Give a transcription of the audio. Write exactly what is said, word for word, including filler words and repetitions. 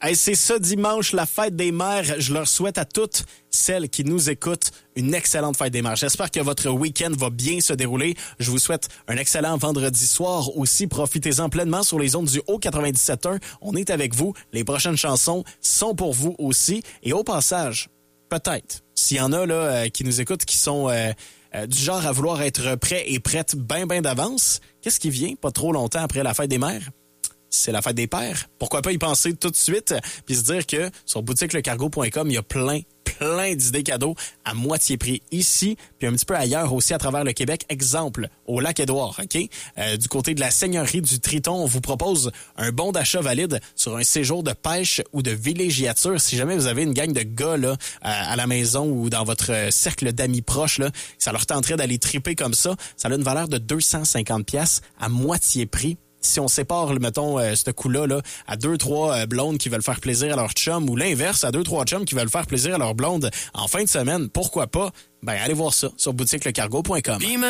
Hey, c'est ça dimanche, la fête des mères. Je leur souhaite à toutes celles qui nous écoutent une excellente fête des mères. J'espère que votre week-end va bien se dérouler. Je vous souhaite un excellent vendredi soir aussi. Profitez-en pleinement sur les ondes du Haut quatre-vingt-dix-sept point un. On est avec vous. Les prochaines chansons sont pour vous aussi. Et au passage, peut-être, s'il y en a là euh, qui nous écoutent qui sont euh, euh, du genre à vouloir être prêts et prêtes bien, bien d'avance, qu'est-ce qui vient pas trop longtemps après la fête des mères? C'est la fête des pères. Pourquoi pas y penser tout de suite puis se dire que sur boutique le cargo point com, il y a plein, plein d'idées cadeaux à moitié prix ici, puis un petit peu ailleurs aussi à travers le Québec. Exemple, au Lac-Édouard, OK? Euh, du côté de la Seigneurie du Triton, on vous propose un bon d'achat valide sur un séjour de pêche ou de villégiature. Si jamais vous avez une gang de gars là, à, à la maison ou dans votre cercle d'amis proches, là, ça leur tenterait d'aller triper comme ça, ça a une valeur de deux cent cinquante dollars à moitié prix. Si on sépare, mettons, euh, ce coup-là là, à deux, trois euh, blondes qui veulent faire plaisir à leur chum ou l'inverse, à deux, trois chums qui veulent faire plaisir à leur blonde en fin de semaine, pourquoi pas? Ben, allez voir ça sur boutique le cargo point com.